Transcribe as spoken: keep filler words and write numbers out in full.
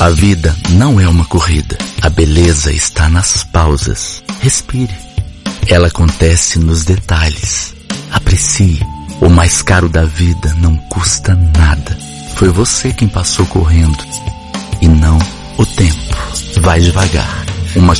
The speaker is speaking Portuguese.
A vida não é uma corrida. A beleza está nas pausas. Respire. Ela acontece nos detalhes. Aprecie. O mais caro da vida não custa nada. Foi você quem passou correndo e não o tempo. Vai devagar. Uma